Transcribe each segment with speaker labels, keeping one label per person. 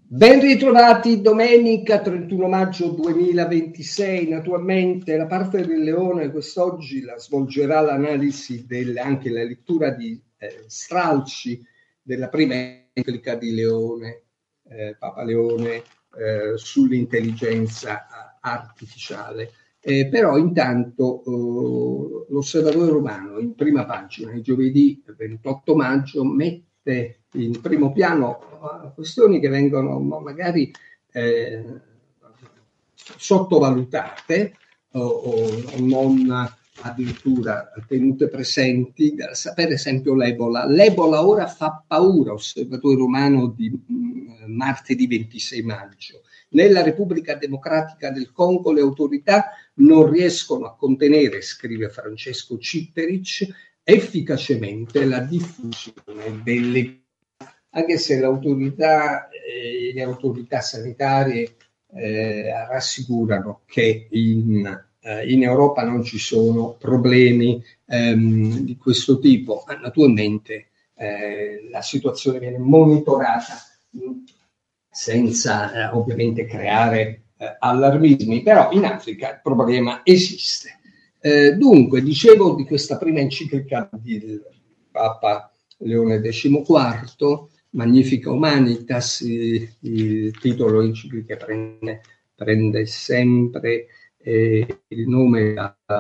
Speaker 1: Ben ritrovati, domenica 31 maggio 2026. Naturalmente la parte del Leone quest'oggi la svolgerà l'analisi anche la lettura di stralci della prima enciclica di Leone, Papa Leone, sull'intelligenza artificiale. Però intanto l'Osservatore Romano in prima pagina, il giovedì 28 maggio, mette in primo piano questioni che vengono magari sottovalutate o non addirittura tenute presenti. Per esempio l'Ebola. L'Ebola ora fa paura, Osservatore Romano di martedì 26 maggio. Nella Repubblica Democratica del Congo le autorità non riescono a contenere, scrive Francesco Citteric, efficacemente la diffusione delle, anche se le autorità sanitarie rassicurano che in Europa non ci sono problemi di questo tipo. Naturalmente la situazione viene monitorata senza ovviamente creare allarmismi, però in Africa il problema esiste. Dunque, dicevo di questa prima enciclica del Papa Leone XIV, Magnifica Humanitas, il titolo enciclica prende sempre il nome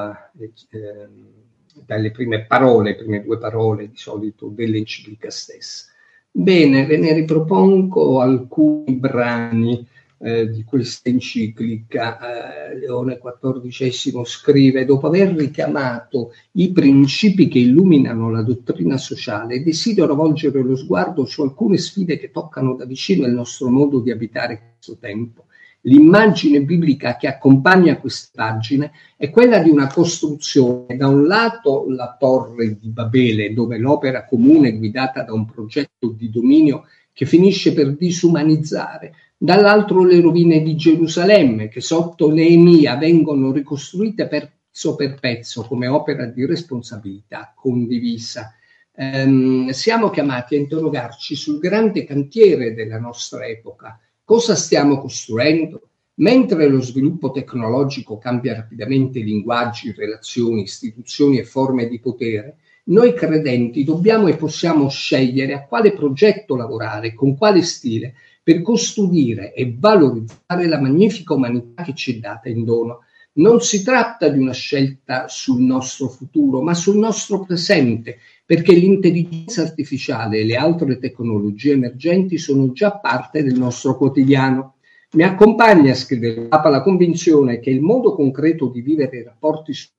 Speaker 1: dalle prime due parole di solito dell'enciclica stessa. Bene, ve ne ripropongo alcuni brani di questa enciclica. Leone XIV scrive: dopo aver richiamato i principi che illuminano la dottrina sociale, desidero volgere lo sguardo su alcune sfide che toccano da vicino il nostro modo di abitare questo tempo. L'immagine biblica che accompagna queste pagine è quella di una costruzione, da un lato la Torre di Babele, dove l'opera comune è guidata da un progetto di dominio che finisce per disumanizzare, dall'altro le rovine di Gerusalemme, che sotto Neemia vengono ricostruite pezzo per pezzo come opera di responsabilità condivisa. Siamo chiamati a interrogarci sul grande cantiere della nostra epoca. Cosa stiamo costruendo? Mentre lo sviluppo tecnologico cambia rapidamente linguaggi, relazioni, istituzioni e forme di potere, noi credenti dobbiamo e possiamo scegliere a quale progetto lavorare, con quale stile, per custodire e valorizzare la magnifica umanità che ci è data in dono. Non si tratta di una scelta sul nostro futuro, ma sul nostro presente, perché l'intelligenza artificiale e le altre tecnologie emergenti sono già parte del nostro quotidiano. Mi accompagna, scrive il Papa, la convinzione che il modo concreto di vivere i rapporti sulla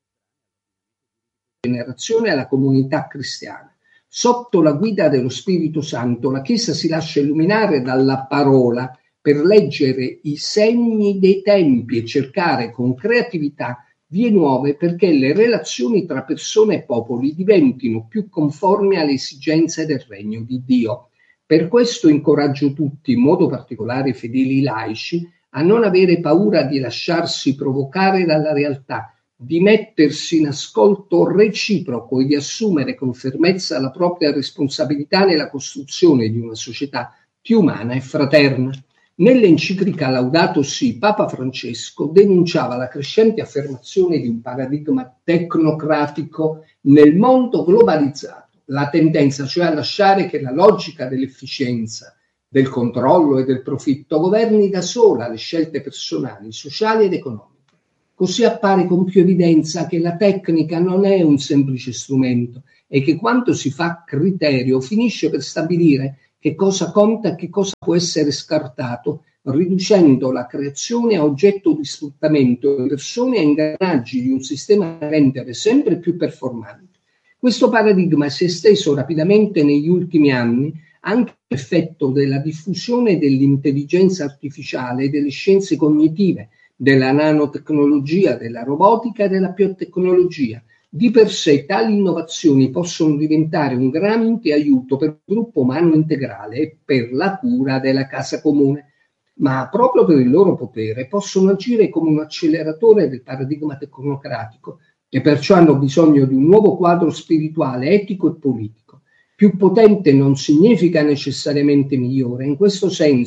Speaker 1: generazione è la comunità cristiana. Sotto la guida dello Spirito Santo, la Chiesa si lascia illuminare dalla parola per leggere i segni dei tempi e cercare con creatività vie nuove perché le relazioni tra persone e popoli diventino più conformi alle esigenze del regno di Dio. Per questo incoraggio tutti, in modo particolare i fedeli laici, a non avere paura di lasciarsi provocare dalla realtà, di mettersi in ascolto reciproco e di assumere con fermezza la propria responsabilità nella costruzione di una società più umana e fraterna. Nell'enciclica Laudato Si, Papa Francesco denunciava la crescente affermazione di un paradigma tecnocratico nel mondo globalizzato, la tendenza cioè a lasciare che la logica dell'efficienza, del controllo e del profitto governi da sola le scelte personali, sociali ed economiche. Così appare con più evidenza che la tecnica non è un semplice strumento e che quanto si fa criterio finisce per stabilire che cosa conta e che cosa può essere scartato, riducendo la creazione a oggetto di sfruttamento di persone e ingranaggi di un sistema da rendere sempre più performante. Questo paradigma si è esteso rapidamente negli ultimi anni anche per effetto della diffusione dell'intelligenza artificiale e delle scienze cognitive, della nanotecnologia, della robotica e della biotecnologia. Di per sé tali innovazioni possono diventare un grande aiuto per il gruppo umano integrale e per la cura della casa comune, ma proprio per il loro potere possono agire come un acceleratore del paradigma tecnocratico e perciò hanno bisogno di un nuovo quadro spirituale, etico e politico. Più potente non significa necessariamente migliore, in questo senso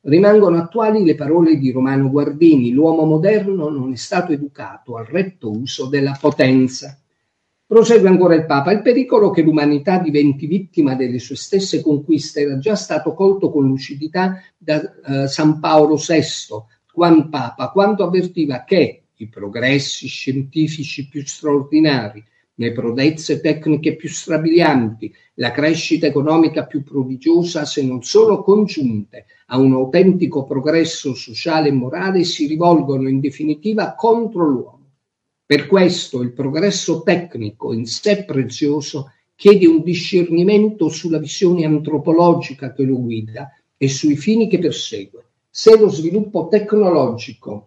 Speaker 1: Rimangono attuali le parole di Romano Guardini: l'uomo moderno non è stato educato al retto uso della potenza. Prosegue ancora il Papa: il pericolo che l'umanità diventi vittima delle sue stesse conquiste era già stato colto con lucidità da San Paolo VI, Papa, quando avvertiva che i progressi scientifici più straordinari, le prodezze tecniche più strabilianti, la crescita economica più prodigiosa, se non sono congiunte a un autentico progresso sociale e morale, si rivolgono in definitiva contro l'uomo. Per questo il progresso tecnico, in sé prezioso, chiede un discernimento sulla visione antropologica che lo guida e sui fini che persegue. Se lo sviluppo tecnologico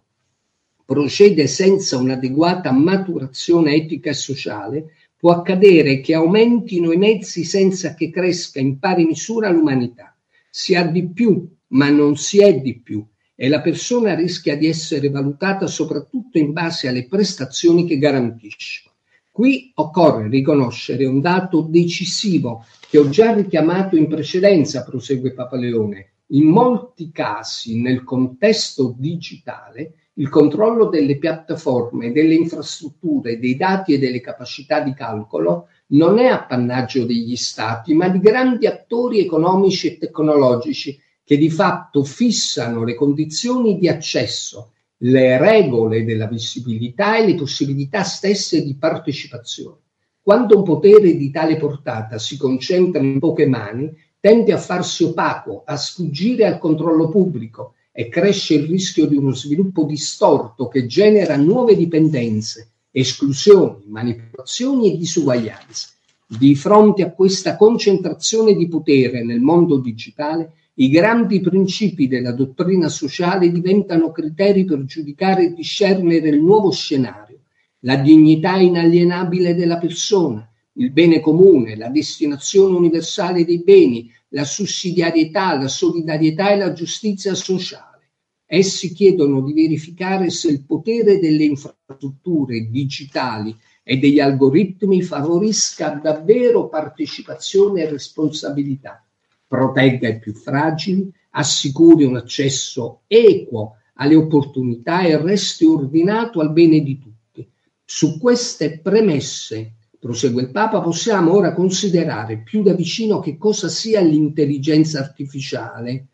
Speaker 1: procede senza un'adeguata maturazione etica e sociale, può accadere che aumentino i mezzi senza che cresca in pari misura l'umanità. Si ha di più, ma non si è di più, e la persona rischia di essere valutata soprattutto in base alle prestazioni che garantisce. Qui occorre riconoscere un dato decisivo che ho già richiamato in precedenza, prosegue Papa Leone. In molti casi, nel contesto digitale, il controllo delle piattaforme, delle infrastrutture, dei dati e delle capacità di calcolo non è appannaggio degli stati, ma di grandi attori economici e tecnologici che di fatto fissano le condizioni di accesso, le regole della visibilità e le possibilità stesse di partecipazione. Quando un potere di tale portata si concentra in poche mani, tende a farsi opaco, a sfuggire al controllo pubblico, e cresce il rischio di uno sviluppo distorto che genera nuove dipendenze, esclusioni, manipolazioni e disuguaglianze. Di fronte a questa concentrazione di potere nel mondo digitale, i grandi principi della dottrina sociale diventano criteri per giudicare e discernere il nuovo scenario, la dignità inalienabile della persona, il bene comune, la destinazione universale dei beni, la sussidiarietà, la solidarietà e la giustizia sociale. Essi chiedono di verificare se il potere delle infrastrutture digitali e degli algoritmi favorisca davvero partecipazione e responsabilità, protegga i più fragili, assicuri un accesso equo alle opportunità e resti ordinato al bene di tutti. Su queste premesse, prosegue il Papa, possiamo ora considerare più da vicino che cosa sia l'intelligenza artificiale,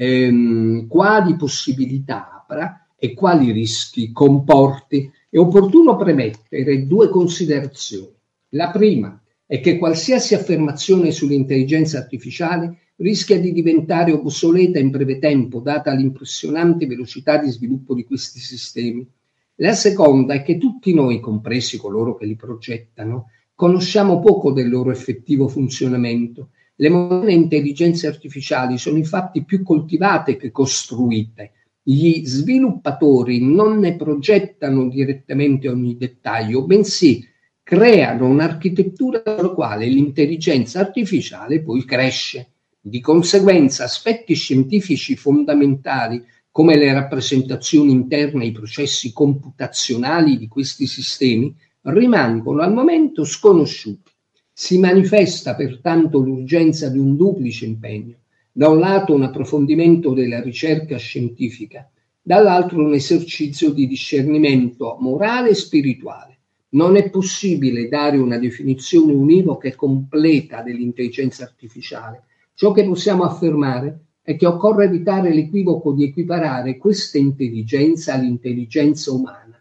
Speaker 1: quali possibilità apra e quali rischi comporti. È opportuno premettere due considerazioni. La prima è che qualsiasi affermazione sull'intelligenza artificiale rischia di diventare obsoleta in breve tempo, data l'impressionante velocità di sviluppo di questi sistemi. La seconda è che tutti noi, compresi coloro che li progettano, conosciamo poco del loro effettivo funzionamento. Le moderne intelligenze artificiali sono infatti più coltivate che costruite. Gli sviluppatori non ne progettano direttamente ogni dettaglio, bensì creano un'architettura sulla quale l'intelligenza artificiale poi cresce. Di conseguenza, aspetti scientifici fondamentali come le rappresentazioni interne ai processi computazionali di questi sistemi rimangono al momento sconosciuti. Si manifesta pertanto l'urgenza di un duplice impegno: da un lato un approfondimento della ricerca scientifica, dall'altro un esercizio di discernimento morale e spirituale. Non è possibile dare una definizione univoca e completa dell'intelligenza artificiale. Ciò che possiamo affermare è che occorre evitare l'equivoco di equiparare questa intelligenza all'intelligenza umana.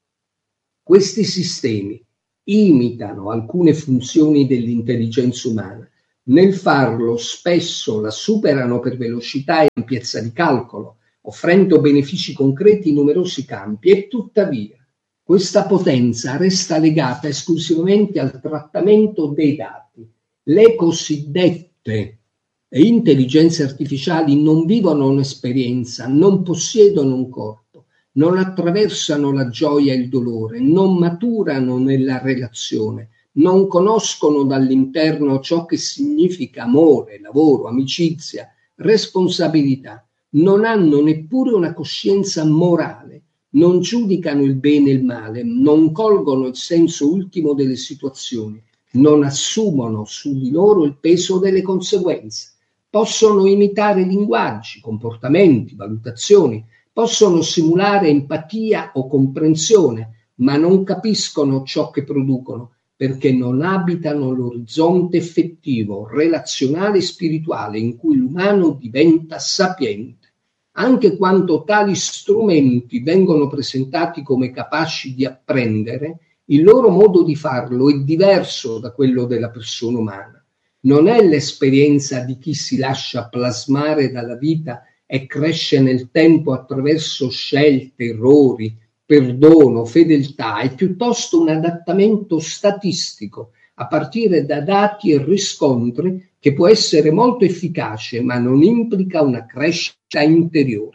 Speaker 1: Questi sistemi imitano alcune funzioni dell'intelligenza umana. Nel farlo spesso la superano per velocità e ampiezza di calcolo, offrendo benefici concreti in numerosi campi, e tuttavia questa potenza resta legata esclusivamente al trattamento dei dati. Le cosiddette intelligenze artificiali non vivono un'esperienza, non possiedono un corpo, non attraversano la gioia e il dolore, non maturano nella relazione, non conoscono dall'interno ciò che significa amore, lavoro, amicizia, responsabilità, non hanno neppure una coscienza morale, non giudicano il bene e il male, non colgono il senso ultimo delle situazioni, non assumono su di loro il peso delle conseguenze. possono imitare linguaggi, comportamenti, valutazioni, possono simulare empatia o comprensione, ma non capiscono ciò che producono perché non abitano l'orizzonte effettivo, relazionale e spirituale in cui l'umano diventa sapiente. Anche quando tali strumenti vengono presentati come capaci di apprendere, il loro modo di farlo è diverso da quello della persona umana. Non è l'esperienza di chi si lascia plasmare dalla vita e cresce nel tempo attraverso scelte, errori, perdono, fedeltà, è piuttosto un adattamento statistico a partire da dati e riscontri che può essere molto efficace, ma non implica una crescita interiore.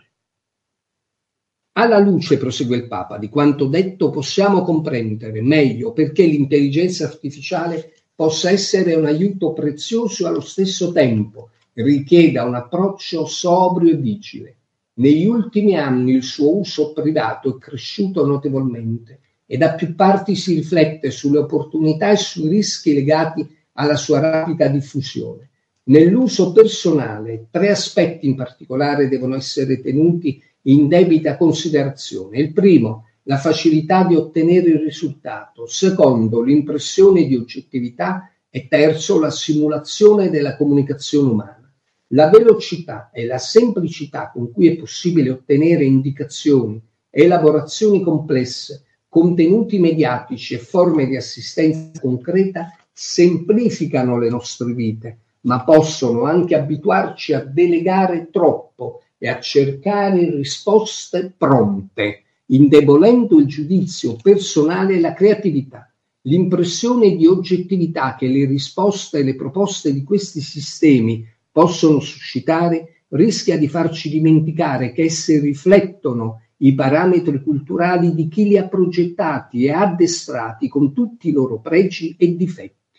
Speaker 1: Alla luce, prosegue il Papa, di quanto detto possiamo comprendere meglio perché l'intelligenza artificiale possa essere un aiuto prezioso e allo stesso tempo richieda un approccio sobrio e vigile. Negli ultimi anni il suo uso privato è cresciuto notevolmente e da più parti si riflette sulle opportunità e sui rischi legati alla sua rapida diffusione. Nell'uso personale, 3 aspetti in particolare devono essere tenuti in debita considerazione. Il primo, la facilità di ottenere il risultato. Secondo, l'impressione di oggettività. E terzo, la simulazione della comunicazione umana. La velocità e la semplicità con cui è possibile ottenere indicazioni, elaborazioni complesse, contenuti mediatici e forme di assistenza concreta semplificano le nostre vite, ma possono anche abituarci a delegare troppo e a cercare risposte pronte, indebolendo il giudizio personale e la creatività. L'impressione di oggettività che le risposte e le proposte di questi sistemi possono suscitare rischia di farci dimenticare che esse riflettono i parametri culturali di chi li ha progettati e addestrati con tutti i loro pregi e difetti.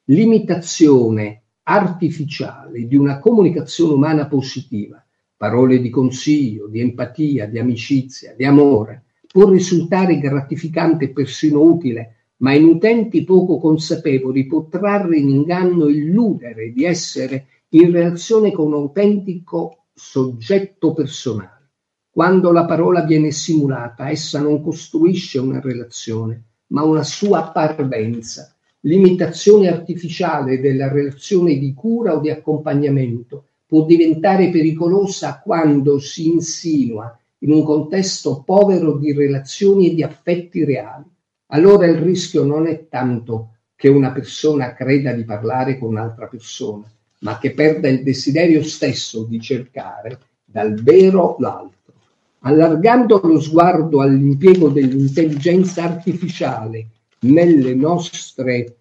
Speaker 1: L'imitazione artificiale di una comunicazione umana positiva, parole di consiglio, di empatia, di amicizia, di amore, può risultare gratificante e persino utile, ma in utenti poco consapevoli può trarre in inganno e illudere di essere in relazione con un autentico soggetto personale. Quando la parola viene simulata, essa non costruisce una relazione, ma una sua parvenza. L'imitazione artificiale della relazione di cura o di accompagnamento può diventare pericolosa quando si insinua in un contesto povero di relazioni e di affetti reali. Allora il rischio non è tanto che una persona creda di parlare con un'altra persona, ma che perda il desiderio stesso di cercare dal vero l'altro. Allargando lo sguardo all'impiego dell'intelligenza artificiale nelle nostre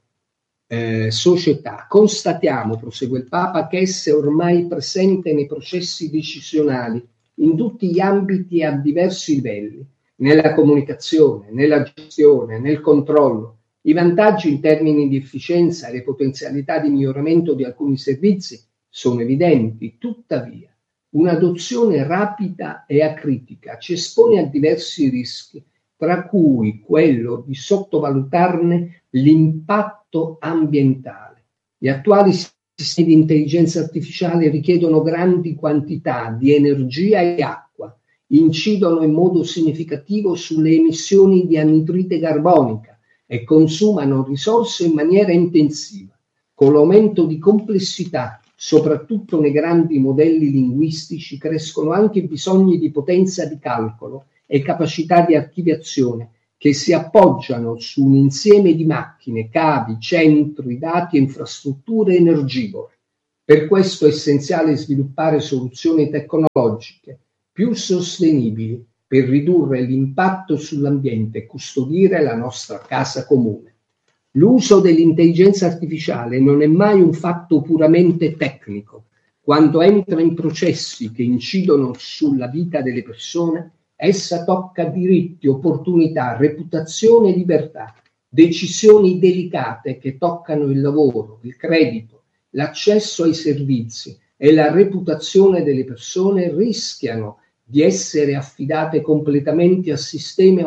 Speaker 1: società, constatiamo, prosegue il Papa, che essa è ormai presente nei processi decisionali in tutti gli ambiti e a diversi livelli, nella comunicazione, nella gestione, nel controllo. I vantaggi in termini di efficienza e le potenzialità di miglioramento di alcuni servizi sono evidenti, tuttavia un'adozione rapida e acritica ci espone a diversi rischi, tra cui quello di sottovalutarne l'impatto ambientale. Gli attuali sistemi di intelligenza artificiale richiedono grandi quantità di energia e acqua, incidono in modo significativo sulle emissioni di anidride carbonica e consumano risorse in maniera intensiva. Con l'aumento di complessità, soprattutto nei grandi modelli linguistici, crescono anche i bisogni di potenza di calcolo e capacità di archiviazione che si appoggiano su un insieme di macchine, cavi, centri, dati e infrastrutture energivore. Per questo è essenziale sviluppare soluzioni tecnologiche più sostenibili per ridurre l'impatto sull'ambiente e custodire la nostra casa comune. L'uso dell'intelligenza artificiale non è mai un fatto puramente tecnico. Quando entra in processi che incidono sulla vita delle persone, essa tocca diritti, opportunità, reputazione e libertà, decisioni delicate che toccano il lavoro, il credito, l'accesso ai servizi e la reputazione delle persone rischiano di essere affidate completamente a sistemi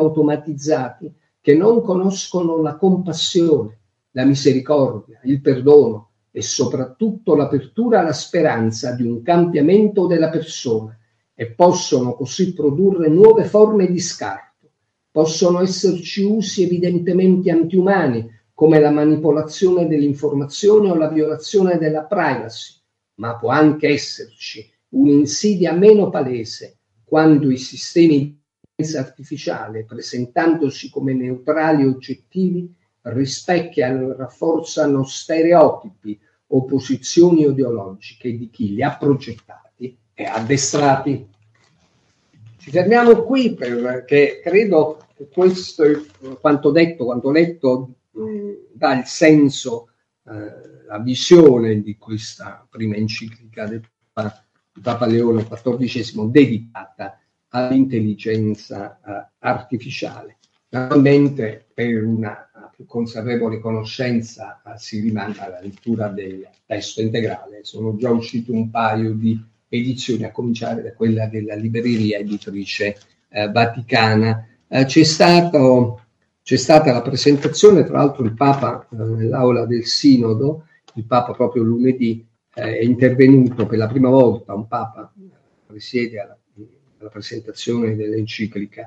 Speaker 1: automatizzati che non conoscono la compassione, la misericordia, il perdono, e soprattutto l'apertura alla speranza di un cambiamento della persona, e possono così produrre nuove forme di scarto. Possono esserci usi evidentemente antiumani, come la manipolazione dell'informazione o la violazione della privacy, ma può anche esserci un'insidia meno palese quando i sistemi di intelligenza artificiale, presentandosi come neutrali e oggettivi, rispecchiano e rafforzano stereotipi o posizioni ideologiche di chi li ha progettati e addestrati. Ci fermiamo qui perché credo che questo, quanto letto, dà il senso, la visione di questa prima enciclica del Papa Leone XIV dedicata all'intelligenza artificiale. Naturalmente, per una più consapevole conoscenza si rimanda alla lettura del testo integrale. Sono già uscite un paio di edizioni, a cominciare da quella della Libreria Editrice Vaticana. C'è stata la presentazione, tra l'altro il Papa nell'aula del Sinodo, il Papa proprio lunedì è intervenuto per la prima volta, un Papa presiede alla presentazione dell'enciclica,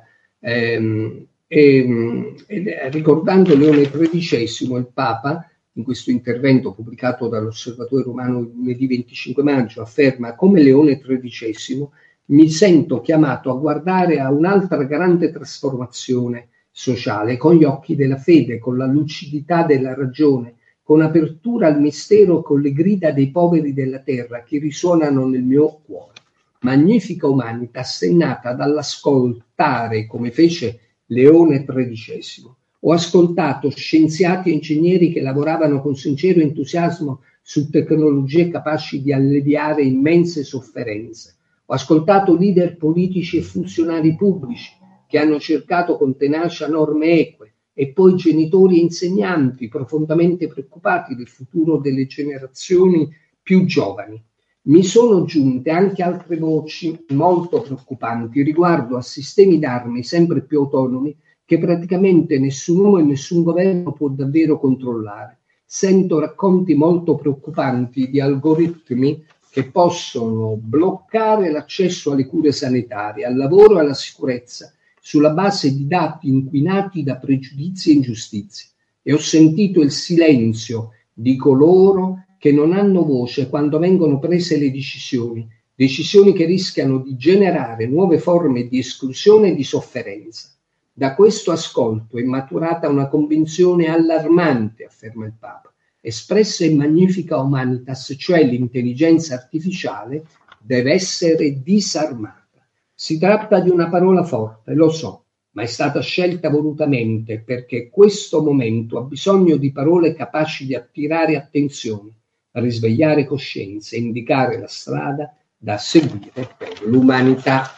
Speaker 1: ricordando Leone XIII, il Papa, in questo intervento pubblicato dall'Osservatore Romano lunedì 25 maggio, afferma: come Leone XIII mi sento chiamato a guardare a un'altra grande trasformazione sociale con gli occhi della fede, con la lucidità della ragione, con apertura al mistero, con le grida dei poveri della terra che risuonano nel mio cuore. Magnifica humanitas è nata dall'ascoltare, come fece Leone XIII. Ho ascoltato scienziati e ingegneri che lavoravano con sincero entusiasmo su tecnologie capaci di alleviare immense sofferenze. Ho ascoltato leader politici e funzionari pubblici che hanno cercato con tenacia norme eque, e poi genitori e insegnanti profondamente preoccupati del futuro delle generazioni più giovani. Mi sono giunte anche altre voci molto preoccupanti riguardo a sistemi d'armi sempre più autonomi che praticamente nessun uomo e nessun governo può davvero controllare. Sento racconti molto preoccupanti di algoritmi che possono bloccare l'accesso alle cure sanitarie, al lavoro e alla sicurezza, sulla base di dati inquinati da pregiudizi e ingiustizie. E ho sentito il silenzio di coloro che non hanno voce quando vengono prese le decisioni che rischiano di generare nuove forme di esclusione e di sofferenza. Da questo ascolto è maturata una convinzione allarmante, afferma il Papa, espressa in Magnifica Humanitas, cioè l'intelligenza artificiale deve essere disarmata. Si tratta di una parola forte, lo so, ma è stata scelta volutamente perché questo momento ha bisogno di parole capaci di attirare attenzione, risvegliare coscienze, indicare la strada da seguire per l'umanità.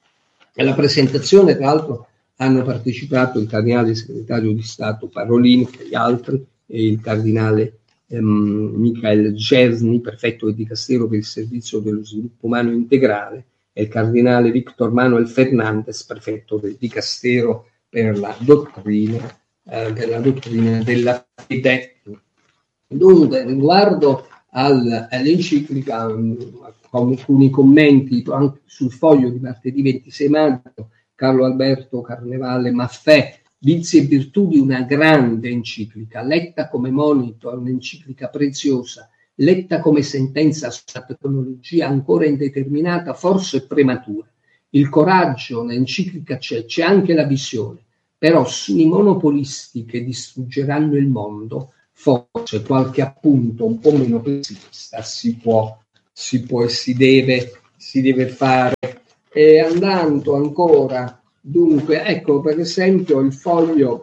Speaker 1: Alla presentazione, tra l'altro, hanno partecipato il cardinale segretario di Stato Parolin, tra gli altri, e il cardinale Michael Gesni, prefetto del Dicastero per il Servizio dello Sviluppo Umano Integrale, e il cardinale Victor Manuel Fernandez, prefetto del Dicastero per la dottrina della fede. Dunque, riguardo all'enciclica, con alcuni commenti anche sul foglio di martedì 26 maggio, Carlo Alberto Carnevale Maffè: vizi e virtù di una grande enciclica, letta come monito, è un'enciclica preziosa, letta come sentenza sulla tecnologia ancora indeterminata, forse prematura. Il coraggio, l'enciclica c'è anche la visione, però sui monopolisti che distruggeranno il mondo, forse qualche appunto un po' meno pessimista si può e si deve fare. E andando ancora, dunque, ecco, per esempio il foglio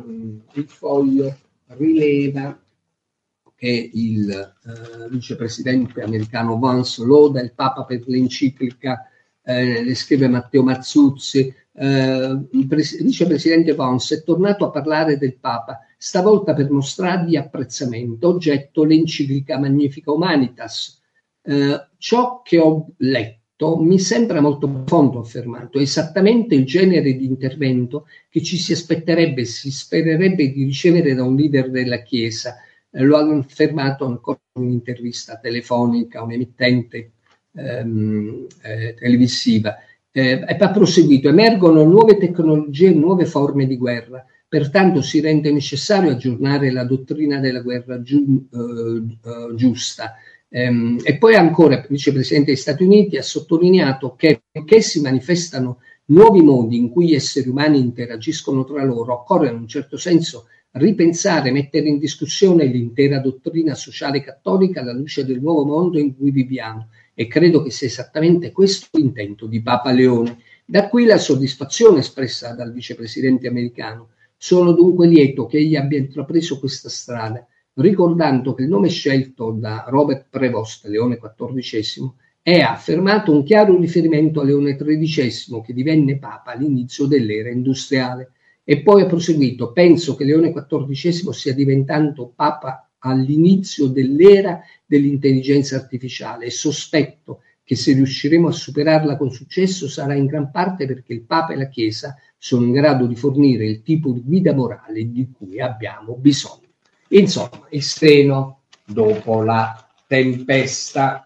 Speaker 1: rileva che il vicepresidente americano Vance loda il Papa per l'enciclica, le scrive Matteo Mazzuzzi. Il vicepresidente Vance è tornato a parlare del Papa, stavolta per mostrargli apprezzamento, oggetto l'enciclica Magnifica Humanitas. Ciò che ho letto mi sembra molto profondo, affermato, è esattamente il genere di intervento che ci si aspetterebbe, si spererebbe di ricevere da un leader della Chiesa. lo hanno affermato ancora in un'intervista telefonica a un'emittente televisiva. E ha proseguito: emergono nuove tecnologie e nuove forme di guerra, pertanto si rende necessario aggiornare la dottrina della guerra giusta. E poi ancora il vicepresidente degli Stati Uniti ha sottolineato che poiché si manifestano nuovi modi in cui gli esseri umani interagiscono tra loro, occorre in un certo senso ripensare, mettere in discussione l'intera dottrina sociale cattolica alla luce del nuovo mondo in cui viviamo, e credo che sia esattamente questo l'intento di Papa Leone. Da qui la soddisfazione espressa dal vicepresidente americano. Sono dunque lieto che egli abbia intrapreso questa strada, ricordando che il nome scelto da Robert Prevost, Leone XIV, è affermato un chiaro riferimento a Leone XIII, che divenne Papa all'inizio dell'era industriale. E poi ha proseguito: penso che Leone XIV stia diventando Papa all'inizio dell'era dell'intelligenza artificiale, e sospetto che se riusciremo a superarla con successo sarà in gran parte perché il Papa e la Chiesa sono in grado di fornire il tipo di guida morale di cui abbiamo bisogno. Insomma, il treno dopo la tempesta.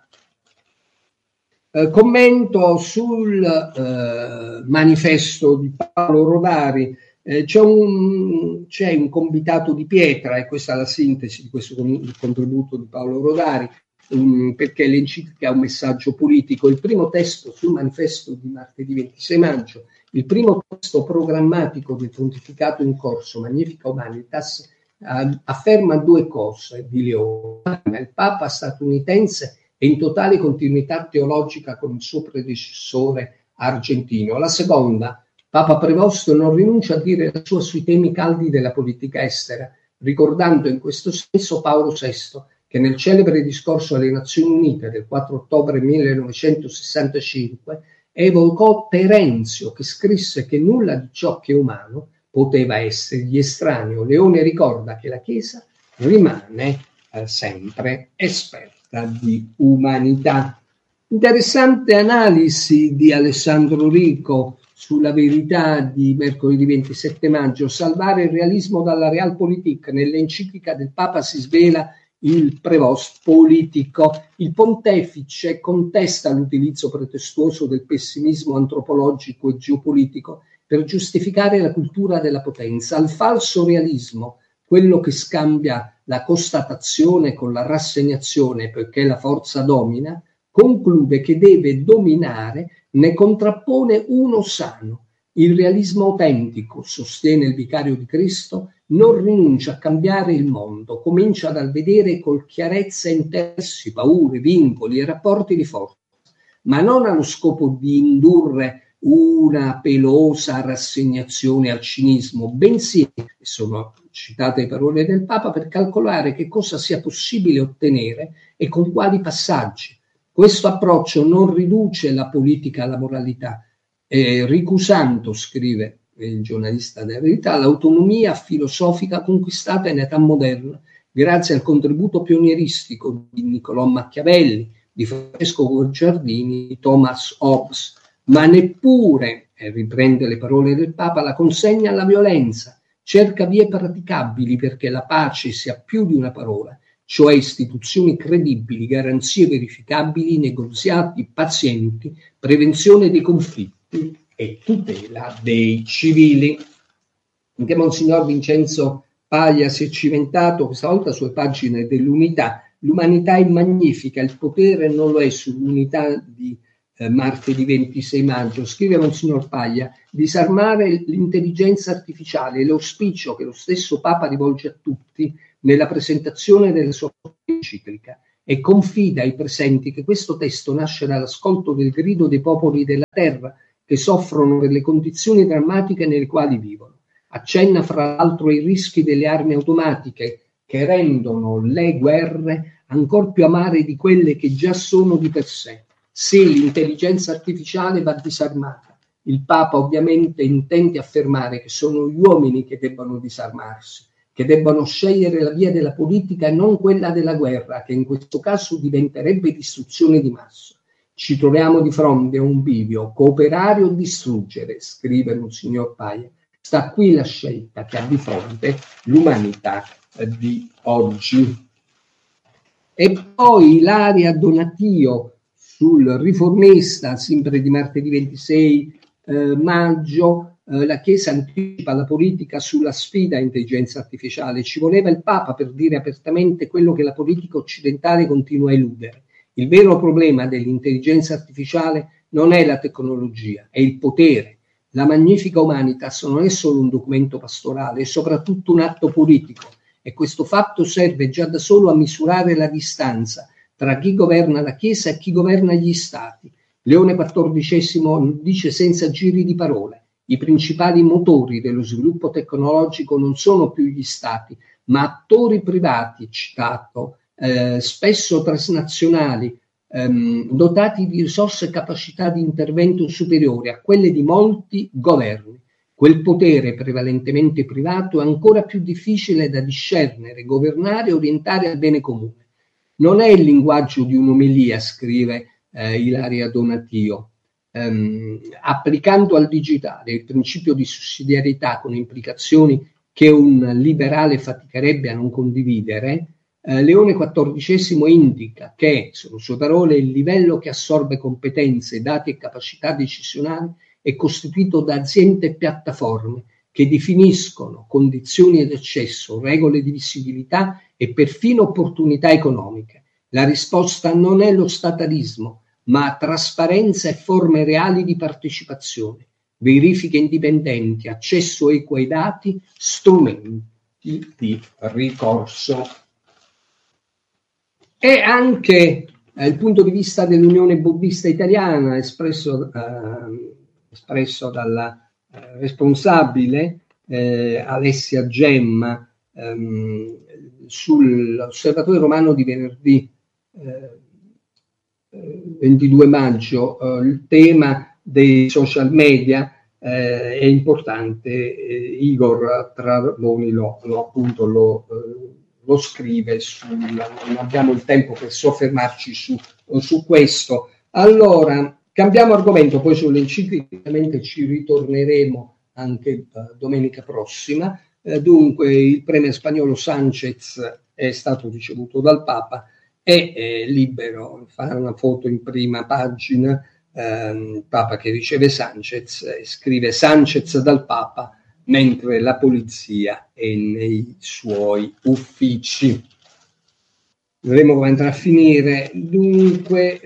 Speaker 1: Commento sul manifesto di Paolo Rodari. C'è un convitato di pietra, e questa è la sintesi di questo contributo di Paolo Rodari, perché l'enciclica ha un messaggio politico. Il primo testo sul manifesto di martedì 26 maggio, il primo testo programmatico del pontificato in corso, Magnificat Humanitas, afferma due cose di Leone. Il Papa statunitense è in totale continuità teologica con il suo predecessore argentino. La seconda, Papa Prevost non rinuncia a dire la sua sui temi caldi della politica estera, ricordando in questo senso Paolo VI, che nel celebre discorso alle Nazioni Unite del 4 ottobre 1965 evocò Terenzio, che scrisse che nulla di ciò che è umano poteva essergli estraneo. Leone ricorda che la Chiesa rimane sempre esperta di umanità. Interessante analisi di Alessandro Rico sulla Verità di mercoledì 27 maggio. Salvare il realismo dalla realpolitik. Nell'enciclica del Papa si svela il Prevost politico. Il pontefice contesta l'utilizzo pretestuoso del pessimismo antropologico e geopolitico per giustificare la cultura della potenza. Al falso realismo, quello che scambia la constatazione con la rassegnazione perché la forza domina, conclude che deve dominare, ne contrappone uno sano. Il realismo autentico, sostiene il vicario di Cristo, non rinuncia a cambiare il mondo, comincia dal vedere con chiarezza interessi, paure, vincoli e rapporti di forza, ma non allo scopo di indurre una pelosa rassegnazione al cinismo, bensì, sono citate le parole del Papa, per calcolare che cosa sia possibile ottenere e con quali passaggi. Questo approccio non riduce la politica alla moralità, ricusando, scrive il giornalista della Verità, l'autonomia filosofica conquistata in età moderna grazie al contributo pionieristico di Niccolò Machiavelli, di Francesco Guicciardini, di Thomas Hobbes, ma neppure, e riprende le parole del Papa, la consegna alla violenza, cerca vie praticabili perché la pace sia più di una parola, cioè istituzioni credibili, garanzie verificabili, negoziati pazienti, prevenzione dei conflitti e tutela dei civili. Anche Monsignor Vincenzo Paglia si è cimentato questa volta sulle pagine dell'Unità. L'umanità è magnifica, il potere non lo è, sull'Unità di martedì 26 maggio. Scrive Monsignor Paglia: disarmare l'intelligenza artificiale è l'auspicio che lo stesso Papa rivolge a tutti nella presentazione della sua enciclica, e confida ai presenti che questo testo nasce dall'ascolto del grido dei popoli della terra che soffrono per le condizioni drammatiche nelle quali vivono. Accenna fra l'altro ai rischi delle armi automatiche che rendono le guerre ancor più amare di quelle che già sono di per sé. Se l'intelligenza artificiale va disarmata, il Papa ovviamente intende affermare che sono gli uomini che debbano disarmarsi, che debbano scegliere la via della politica e non quella della guerra, che in questo caso diventerebbe distruzione di massa. Ci troviamo di fronte a un bivio: cooperare o distruggere, scrive Monsignor Paglia. Sta qui la scelta che ha di fronte l'umanità di oggi. E poi Ilaria Donatio sul Riformista, sempre di martedì 26 maggio, la Chiesa anticipa la politica sulla sfida intelligenza artificiale. Ci voleva il Papa per dire apertamente quello che la politica occidentale continua a eludere. Il vero problema dell'intelligenza artificiale non è la tecnologia, è il potere. La Magnifica Humanitas non è solo un documento pastorale, è soprattutto un atto politico, e questo fatto serve già da solo a misurare la distanza tra chi governa la Chiesa e chi governa gli Stati. Leone XIV dice senza giri di parole: i principali motori dello sviluppo tecnologico non sono più gli Stati, ma attori privati, citato, spesso transnazionali, dotati di risorse e capacità di intervento superiori a quelle di molti governi. Quel potere prevalentemente privato è ancora più difficile da discernere, governare e orientare al bene comune. Non è il linguaggio di un'omelia, scrive Ilaria Donatio. Applicando al digitale il principio di sussidiarietà con implicazioni che un liberale faticherebbe a non condividere, Leone XIV indica che, sono sue parole, il livello che assorbe competenze, dati e capacità decisionali è costituito da aziende e piattaforme che definiscono condizioni di accesso, regole di visibilità e perfino opportunità economiche. La risposta non è lo statalismo, ma trasparenza e forme reali di partecipazione, verifiche indipendenti, accesso equo ai dati, strumenti di ricorso. E anche il punto di vista dell'Unione Bobbista Italiana, espresso dalla responsabile Alessia Gemma sull'Osservatore Romano di venerdì 22 maggio, il tema dei social media è importante. Igor Travoni lo scrive, non abbiamo il tempo per soffermarci su questo. Allora, cambiamo argomento, poi sulle encicliche ci ritorneremo anche domenica prossima. Dunque, il premier spagnolo Sánchez è stato ricevuto dal Papa, è libero, fa una foto in prima pagina, Papa che riceve Sánchez, scrive Sánchez dal Papa mentre la polizia è nei suoi uffici. Vedremo come andrà a finire. Dunque,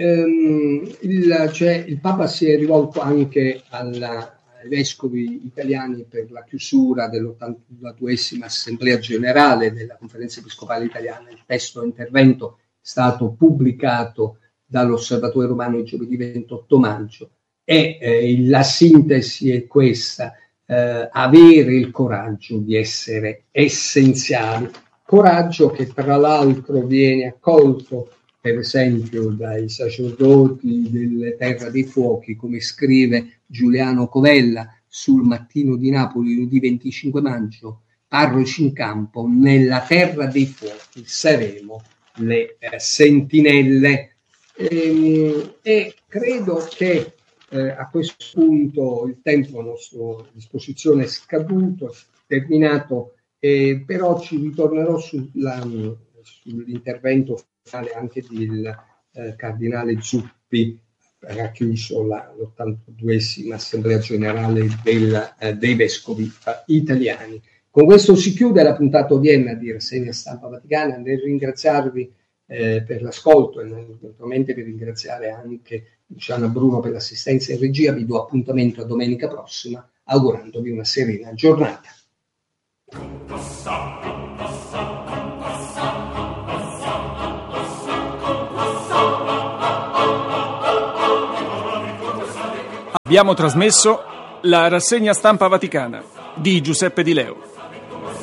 Speaker 1: il Papa si è rivolto anche ai vescovi italiani per la chiusura dell'82esima Assemblea Generale della Conferenza Episcopale Italiana. Il testo intervento è stato pubblicato dall'Osservatore Romano il giovedì 28 maggio e la sintesi è questa: avere il coraggio di essere essenziali, coraggio che tra l'altro viene accolto per esempio dai sacerdoti delle Terra dei Fuochi, come scrive Giuliano Covella sul Mattino di Napoli lunedì 25 maggio, parroci in campo, nella Terra dei Fuochi saremo le sentinelle. E credo che a questo punto il tempo a nostra disposizione è scaduto, è terminato, però ci ritornerò sull'intervento finale anche del cardinale Zuppi, che ha chiuso l'82esima Assemblea Generale dei Vescovi italiani. Con questo si chiude la puntata odierna di Rassegna Stampa Vaticana. Nel ringraziarvi per l'ascolto e naturalmente per ringraziare anche Luciana Bruno per l'assistenza in regia, vi do appuntamento a domenica prossima, augurandovi una serena giornata.
Speaker 2: Abbiamo trasmesso la Rassegna Stampa Vaticana di Giuseppe Di Leo.